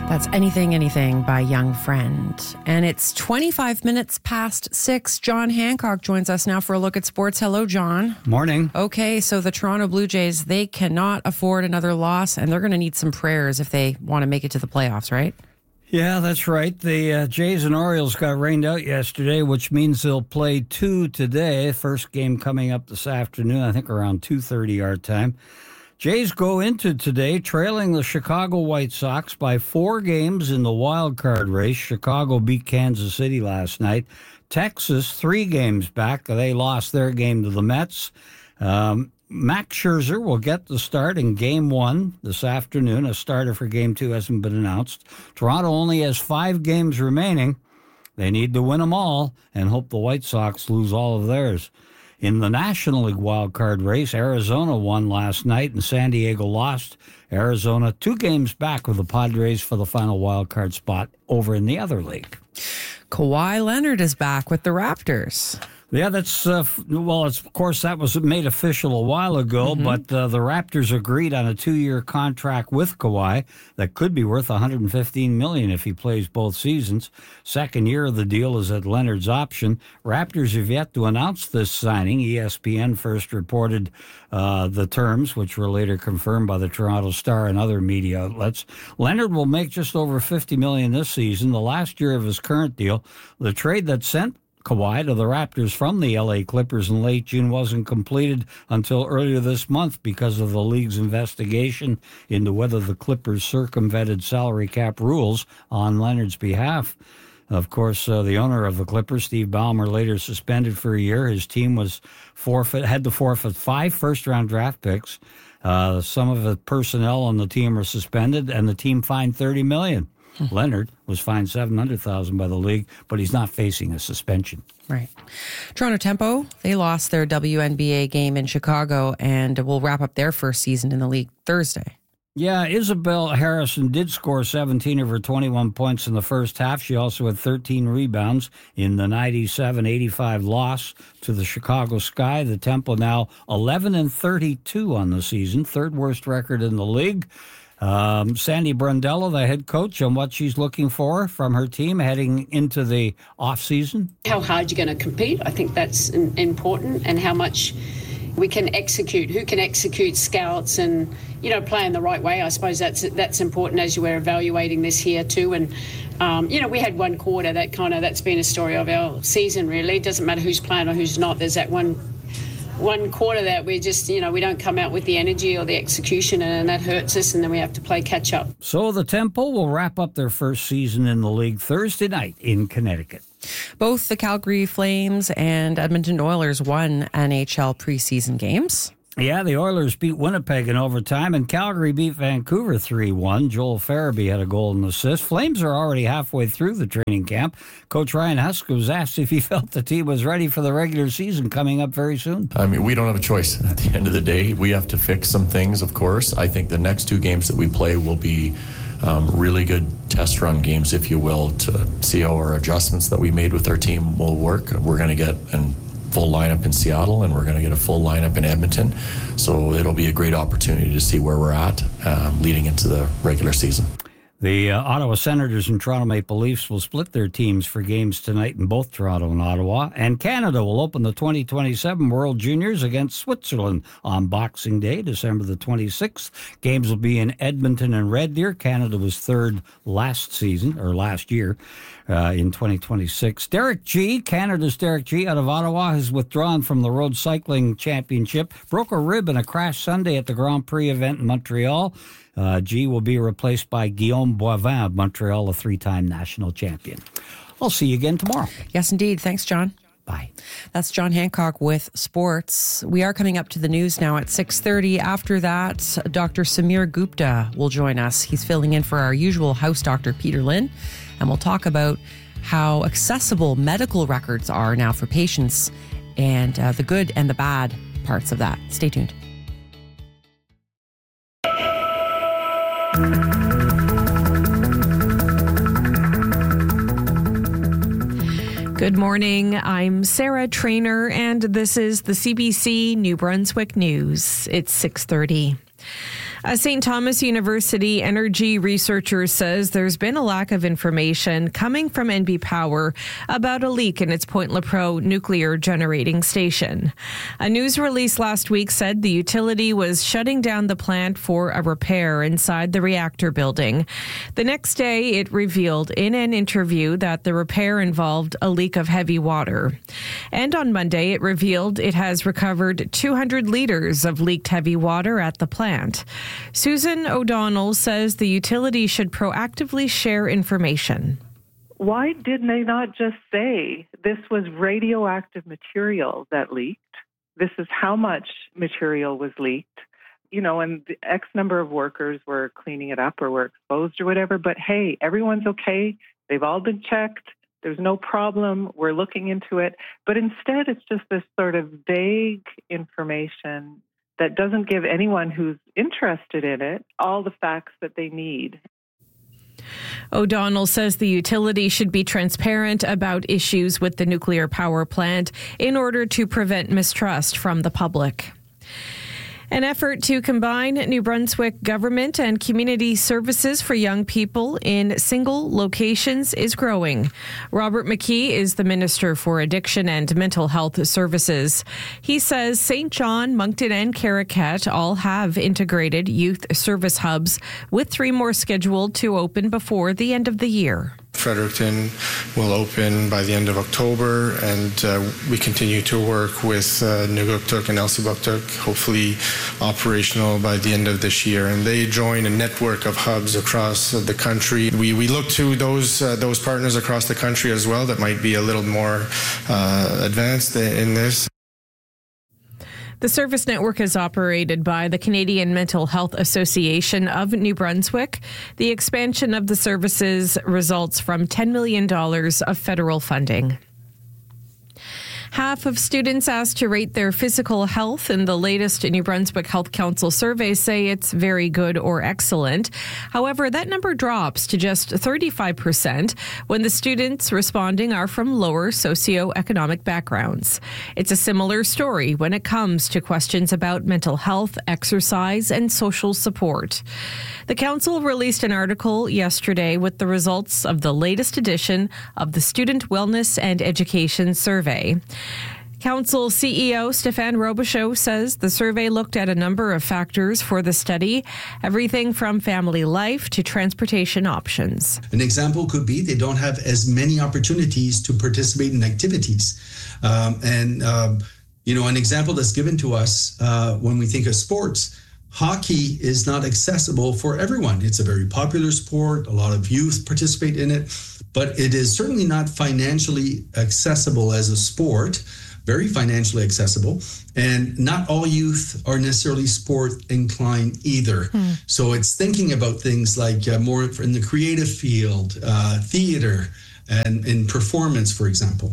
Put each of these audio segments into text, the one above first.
That's Anything by Young Friend. And it's 25 minutes past 6. John Hancock joins us now for a look at sports. Hello, John. Morning. Okay, so the Toronto Blue Jays, they cannot afford another loss, and they're going to need some prayers if they want to make it to the playoffs, right? Yeah, that's right. The Jays and Orioles got rained out yesterday, which means they'll play 2 today. First game coming up this afternoon, I think around 2:30 our time. Jays go into today trailing the Chicago White Sox by 4 games in the wild card race. Chicago beat Kansas City last night. Texas, 3 games back. They lost their game to the Mets. Max Scherzer will get the start in Game 1 this afternoon. A starter for Game 2 hasn't been announced. Toronto only has 5 games remaining. They need to win them all and hope the White Sox lose all of theirs. In the National League wildcard race, Arizona won last night and San Diego lost. Arizona 2 games back with the Padres for the final wildcard spot over in the other league. Kawhi Leonard is back with the Raptors. Yeah, that's, of course, that was made official a while ago, but the Raptors agreed on a 2-year contract with Kawhi that could be worth $115 million if he plays both seasons. Second year of the deal is at Leonard's option. Raptors have yet to announce this signing. ESPN first reported the terms, which were later confirmed by the Toronto Star and other media outlets. Leonard will make just over $50 million this season, the last year of his current deal. The trade that sent Kawhi to the Raptors from the LA Clippers in late June wasn't completed until earlier this month because of the league's investigation into whether the Clippers circumvented salary cap rules on Leonard's behalf. Of course, the owner of the Clippers, Steve Ballmer, later suspended for a year. His team had to forfeit 5 first-round draft picks. Some of the personnel on the team are suspended, and the team fined $30 million. Leonard was fined $700,000 by the league, but he's not facing a suspension. Right. Toronto Tempo, they lost their WNBA game in Chicago and will wrap up their first season in the league Thursday. Yeah, Isabel Harrison did score 17 of her 21 points in the first half. She also had 13 rebounds in the 97-85 loss to the Chicago Sky. The Tempo now 11-32 on the season, third worst record in the league. Sandy Brondello, the head coach, on what she's looking for from her team heading into the offseason. How hard you're going to compete, I think that's important, and how much we can execute, who can execute scouts and, play in the right way. I suppose that's important as you were evaluating this here too. And, we had one quarter that's been a story of our season, really. It doesn't matter who's playing or who's not. There's that one quarter that we just, we don't come out with the energy or the execution, and that hurts us, and then we have to play catch up. So the Tempo will wrap up their first season in the league Thursday night in Connecticut. Both the Calgary Flames and Edmonton Oilers won NHL preseason games. Yeah, the Oilers beat Winnipeg in overtime, and Calgary beat Vancouver 3-1. Joel Farabee had a goal and assist. Flames are already halfway through the training camp. Coach Ryan Huska was asked if he felt the team was ready for the regular season coming up very soon. I mean, we don't have a choice. At the end of the day, we have to fix some things, of course. I think the next 2 games that we play will be really good test run games, if you will, to see how our adjustments that we made with our team will work. We're going to get a full lineup in Seattle, and we're going to get a full lineup in Edmonton. So it'll be a great opportunity to see where we're at leading into the regular season. The Ottawa Senators and Toronto Maple Leafs will split their teams for games tonight in both Toronto and Ottawa. And Canada will open the 2027 World Juniors against Switzerland on Boxing Day, December the 26th. Games will be in Edmonton and Red Deer. Canada was third last year in 2026. Derek G, Canada's Derek G out of Ottawa, has withdrawn from the Road Cycling Championship. Broke a rib in a crash Sunday at the Grand Prix event in Montreal. G will be replaced by Guillaume Boivin of Montreal, a 3-time national champion. I'll see you again tomorrow. Yes, indeed. Thanks, John. Bye. That's John Hancock with sports. We are coming up to the news now at 6:30. After that, Dr. Samir Gupta will join us. He's filling in for our usual house doctor, Peter Lynn, and we'll talk about how accessible medical records are now for patients and the good and the bad parts of that. Stay tuned. Good morning. I'm Sarah Trainer, and this is the CBC New Brunswick News. It's 6:30. A St. Thomas University energy researcher says there's been a lack of information coming from NB Power about a leak in its Point Lepreau nuclear generating station. A news release last week said the utility was shutting down the plant for a repair inside the reactor building. The next day, it revealed in an interview that the repair involved a leak of heavy water. And on Monday, it revealed it has recovered 200 liters of leaked heavy water at the plant. Susan O'Donnell says the utility should proactively share information. Why did they not just say this was radioactive material that leaked? This is how much material was leaked. And the X number of workers were cleaning it up or were exposed or whatever. But hey, everyone's okay. They've all been checked. There's no problem. We're looking into it. But instead, it's just this sort of vague information that doesn't give anyone who's interested in it all the facts that they need. O'Donnell says the utility should be transparent about issues with the nuclear power plant in order to prevent mistrust from the public. An effort to combine New Brunswick government and community services for young people in single locations is growing. Robert McKee is the Minister for Addiction and Mental Health Services. He says St. John, Moncton and Caracat all have integrated youth service hubs, with 3 more scheduled to open before the end of the year. Fredericton will open by the end of October, and we continue to work with Nuguktuk and Elsipogtuk, hopefully operational by the end of this year. And they join a network of hubs across the country. We look to those partners across the country as well that might be a little more advanced in this. The service network is operated by the Canadian Mental Health Association of New Brunswick. The expansion of the services results from $10 million of federal funding. Half of students asked to rate their physical health in the latest New Brunswick Health Council survey say it's very good or excellent. However, that number drops to just 35% when the students responding are from lower socioeconomic backgrounds. It's a similar story when it comes to questions about mental health, exercise, and social support. The council released an article yesterday with the results of the latest edition of the Student Wellness and Education Survey. Council CEO Stéphane Robichaud says the survey looked at a number of factors for the study, everything from family life to transportation options. An example could be they don't have as many opportunities to participate in activities. An example that's given to us when we think of sports, hockey is not accessible for everyone. It's a very popular sport. A lot of youth participate in it, but it is certainly not financially accessible as a sport, very financially accessible. And not all youth are necessarily sport inclined either. So it's thinking about things like more in the creative field, theater, and in performance, for example.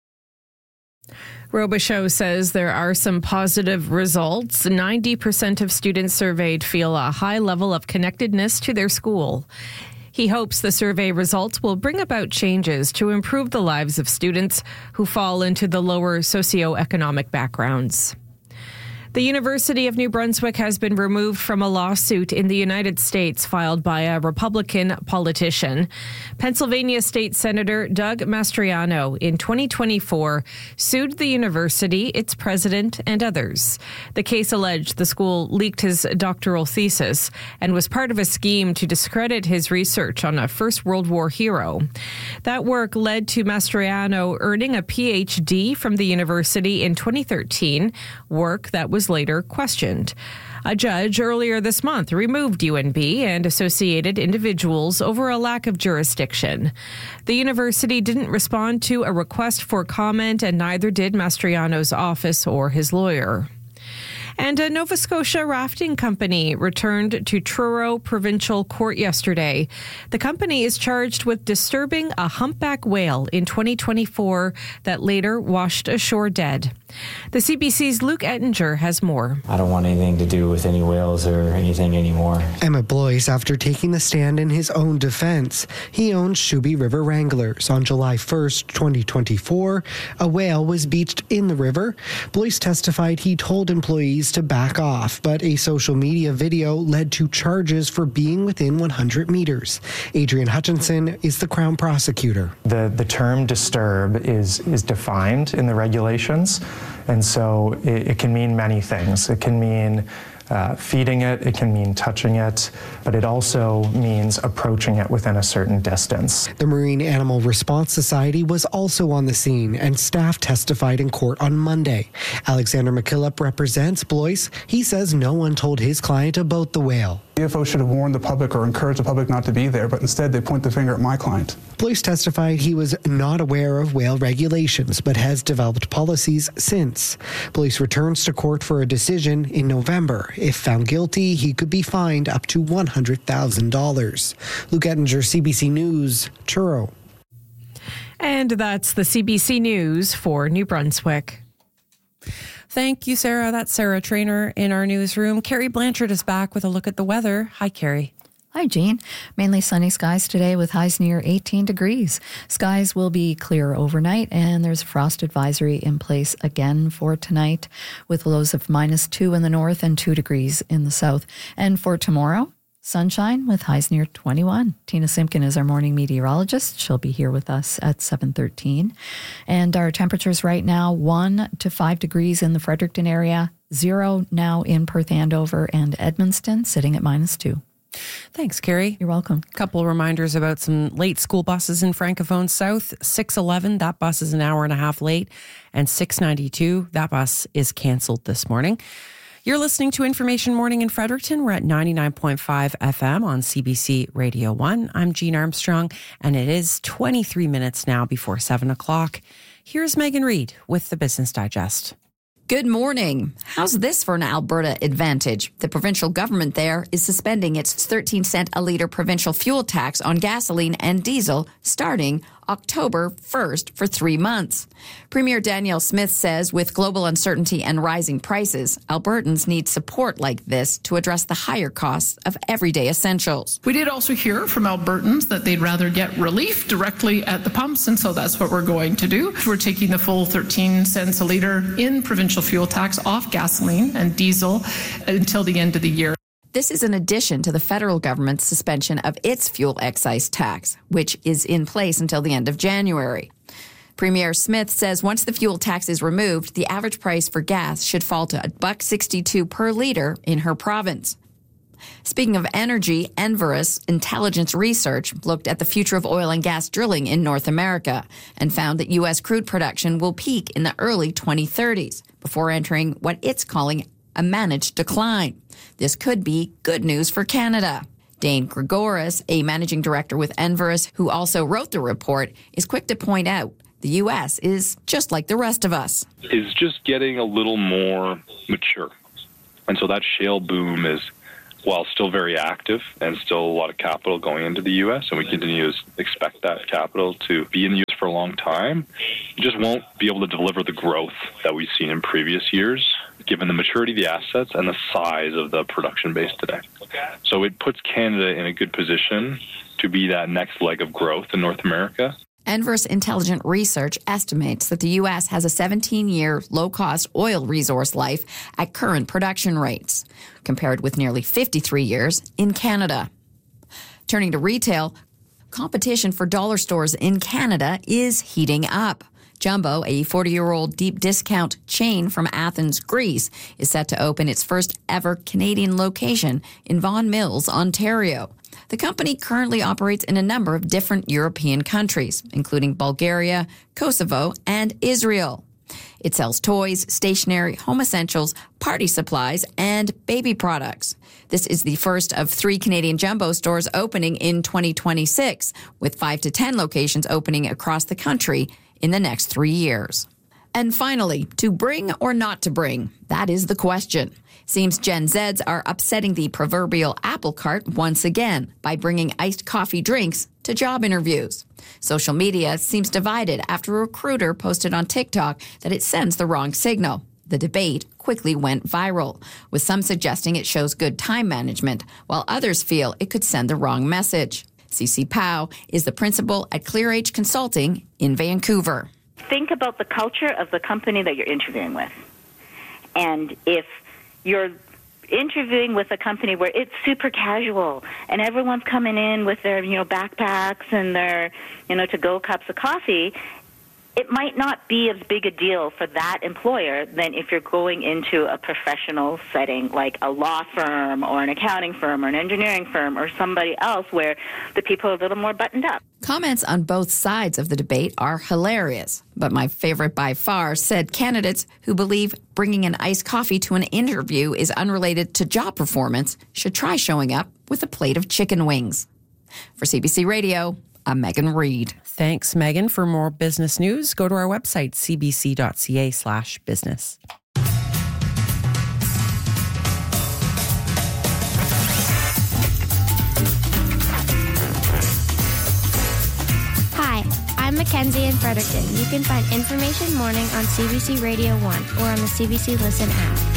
Robichaud says there are some positive results. 90% of students surveyed feel a high level of connectedness to their school. He hopes the survey results will bring about changes to improve the lives of students who fall into the lower socioeconomic backgrounds. The University of New Brunswick has been removed from a lawsuit in the United States filed by a Republican politician. Pennsylvania State Senator Doug Mastriano in 2024 sued the university, its president, and others. The case alleged the school leaked his doctoral thesis and was part of a scheme to discredit his research on a First World War hero. That work led to Mastriano earning a PhD from the university in 2013, work that was later questioned. A judge earlier this month removed UNB and associated individuals over a lack of jurisdiction. The university didn't respond to a request for comment, and neither did Mastriano's office or his lawyer. And a Nova Scotia rafting company returned to Truro Provincial Court yesterday. The company is charged with disturbing a humpback whale in 2024 that later washed ashore dead. The CBC's Luke Ettinger has more. I don't want anything to do with any whales or anything anymore. Emmett Blois after taking the stand in his own defense. He owned Shuby River Wranglers. On July 1st, 2024, a whale was beached in the river. Blois testified he told employees Hutchins to back off, but a social media video led to charges for being within 100 meters. Adrian Hutchinson is the Crown prosecutor. The term disturb is defined in the regulations, and so it can mean many things. It can mean feeding it can mean touching it, but it also means approaching it within a certain distance. The Marine Animal Response Society was also on the scene, and staff testified in court on Monday. Alexander McKillop represents Blois. He says no one told his client about the whale. CFO should have warned the public or encouraged the public not to be there, but instead they point the finger at my client. Blois testified he was not aware of whale regulations, but has developed policies since. Blois returns to court for a decision in November. If found guilty, he could be fined up to $100,000. Luke Ettinger, CBC News, Truro. And that's the CBC News for New Brunswick. Thank you, Sarah. That's Sarah Trainer in our newsroom. Carrie Blanchard is back with a look at the weather. Hi, Carrie. Hi, Jean. Mainly sunny skies today with highs near 18 degrees. Skies will be clear overnight, and there's a frost advisory in place again for tonight with lows of -2 in the north and 2 degrees in the south. And for tomorrow, sunshine with highs near 21. Tina Simpkin is our morning meteorologist. She'll be here with us at 7:13. And our temperatures right now, 1 to 5 degrees in the Fredericton area, 0 now in Perth Andover and Edmundston, sitting at -2. Thanks, Carrie. You're welcome. Couple of reminders about some late school buses in Francophone South. 611, that bus is an hour and a half late. And 692, that bus is canceled this morning. You're listening to Information Morning in Fredericton. We're at 99.5 FM on CBC Radio 1. I'm Jean Armstrong, and it is 23 minutes now before 7 o'clock. Here's Megan Reid with the Business Digest. Good morning. How's this for an Alberta advantage? The provincial government there is suspending its 13-cent a litre provincial fuel tax on gasoline and diesel starting October 1st for 3 months. Premier Danielle Smith says with global uncertainty and rising prices, Albertans need support like this to address the higher costs of everyday essentials. We did also hear from Albertans that they'd rather get relief directly at the pumps, and so that's what we're going to do. We're taking the full 13 cents a litre in provincial fuel tax off gasoline and diesel until the end of the year. This is in addition to the federal government's suspension of its fuel excise tax, which is in place until the end of January. Premier Smith says once the fuel tax is removed, the average price for gas should fall to $1.62 per litre in her province. Speaking of energy, Enverus Intelligence Research looked at the future of oil and gas drilling in North America and found that U.S. crude production will peak in the early 2030s before entering what it's calling a managed decline. This could be good news for Canada. Dane Gregoris, a managing director with Enverus, who also wrote the report, is quick to point out the U.S. is just like the rest of us. Is just getting a little more mature. And so that shale boom is, while still very active and still a lot of capital going into the U.S., and we continue to expect that capital to be in the U.S. for a long time, it just won't be able to deliver the growth that we've seen in previous years, given the maturity of the assets and the size of the production base today. So it puts Canada in a good position to be that next leg of growth in North America. Enverus Intelligent Research estimates that the U.S. has a 17-year low-cost oil resource life at current production rates, compared with nearly 53 years in Canada. Turning to retail, competition for dollar stores in Canada is heating up. Jumbo, a 40-year-old deep discount chain from Athens, Greece, is set to open its first ever Canadian location in Vaughan Mills, Ontario. The company currently operates in a number of different European countries, including Bulgaria, Kosovo, and Israel. It sells toys, stationery, home essentials, party supplies, and baby products. This is the first of 3 Canadian Jumbo stores opening in 2026, with 5 to 10 locations opening across the country in the next 3 years. And finally, to bring or not to bring, that is the question. Seems Gen Zs are upsetting the proverbial apple cart once again by bringing iced coffee drinks to job interviews. Social media seems divided after a recruiter posted on TikTok that it sends the wrong signal. The debate quickly went viral, with some suggesting it shows good time management, while others feel it could send the wrong message. Cece Powell is the principal at ClearH Consulting in Vancouver. Think about the culture of the company that you're interviewing with. And if you're interviewing with a company where it's super casual and everyone's coming in with their, backpacks and their, to-go cups of coffee, it might not be as big a deal for that employer than if you're going into a professional setting like a law firm or an accounting firm or an engineering firm or somebody else where the people are a little more buttoned up. Comments on both sides of the debate are hilarious, but my favorite by far said candidates who believe bringing an iced coffee to an interview is unrelated to job performance should try showing up with a plate of chicken wings. For CBC Radio, I'm Megan Reid. Thanks, Megan. For more business news, go to our website, cbc.ca/business. Hi, I'm Mackenzie in Fredericton. You can find Information Morning on CBC Radio 1 or on the CBC Listen app.